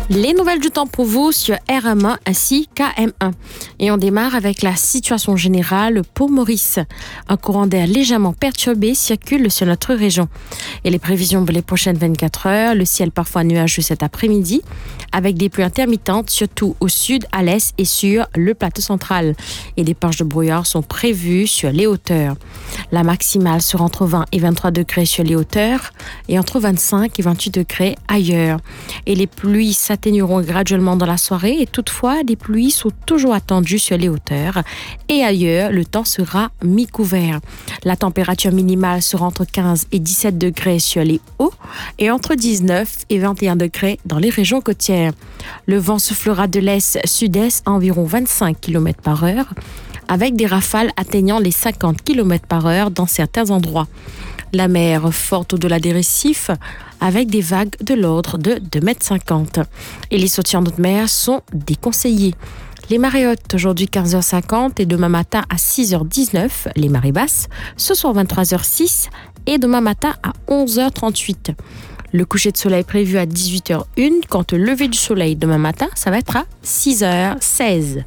Les nouvelles du temps pour vous sur RM1 ainsi qu'AM1. Et on démarre avec la situation générale pour Maurice. Un courant d'air légèrement perturbé circule sur notre région. Et les prévisions pour les prochaines 24 heures, le ciel parfois nuageux cet après-midi, avec des pluies intermittentes, surtout au sud, à l'est et sur le plateau central. Et des poches de brouillard sont prévues sur les hauteurs. La maximale sera entre 20 et 23 degrés sur les hauteurs et entre 25 et 28 degrés ailleurs. Et les pluies s'atténueront graduellement dans la soirée et toutefois, les pluies sont toujours attendues sur les hauteurs et ailleurs, le temps sera mi-couvert. La température minimale sera entre 15 et 17 degrés sur les hauts et entre 19 et 21 degrés dans les régions côtières. Le vent soufflera de l'est-sud-est à environ 25 km par heure avec des rafales atteignant les 50 km par heure dans certains endroits. La mer forte au-delà des récifs avec des vagues de l'ordre de 2,50 m. Et les sorties en haute mer sont déconseillées. Les marées hautes aujourd'hui 15h50 et demain matin à 6h19, les marées basses, ce soir 23h06 et demain matin à 11h38. Le coucher de soleil prévu à 18h01, quant au lever du soleil demain matin, ça va être à 6h16.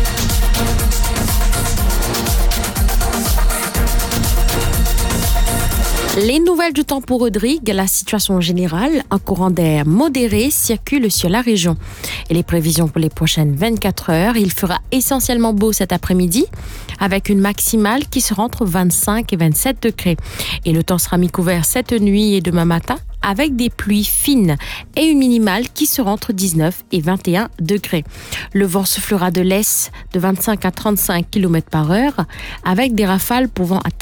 Les nouvelles du temps pour Rodrigue, la situation générale, un courant d'air modéré circule sur la région. Et les prévisions pour les prochaines 24 heures, il fera essentiellement beau cet après-midi avec une maximale qui sera entre 25 et 27 degrés. Et le temps sera mi-couvert cette nuit et demain matin avec des pluies fines et une minimale qui sera entre 19 et 21 degrés. Le vent soufflera de l'est de 25 à 35 km par heure avec des rafales pouvant atteindre